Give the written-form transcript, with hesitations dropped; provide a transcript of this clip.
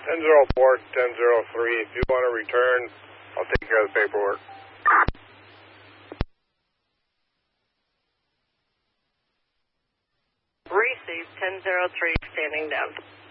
10-4, 10-3. If you want to return, I'll take care of the paperwork. Received 10-3, standing down.